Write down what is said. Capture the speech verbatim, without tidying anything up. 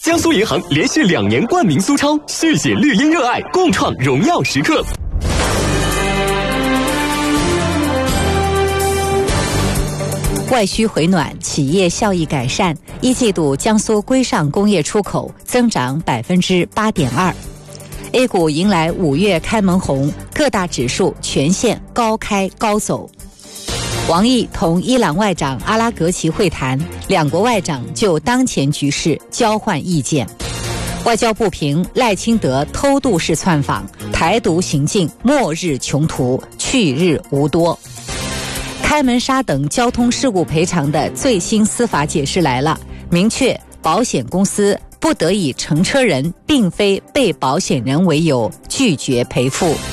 江苏银行连续两年冠名苏超，续写绿茵热爱，共创荣耀时刻。 外需回暖，企业效益改善，一季度江苏规上工业出口增长百分之八点二。A 股迎来五月开门红，各大指数全线高开高走。王毅同伊朗外长阿拉格齐会谈，两国外长就当前局势交换意见。外交部评赖清德偷渡式窜访，台独行径末日穷途，去日无多。开门杀等交通事故赔偿的最新司法解释来了，明确保险公司不得以乘车人并非被保险人为由拒绝赔付。